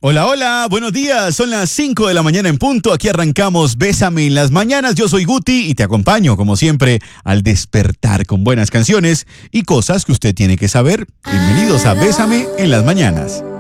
Hola, hola, buenos días. Son las 5 de la mañana en punto. Aquí arrancamos Bésame en las mañanas. Yo soy Guti y te acompaño, como siempre, al despertar con buenas canciones y cosas que usted tiene que saber. Bienvenidos a Bésame en las mañanas.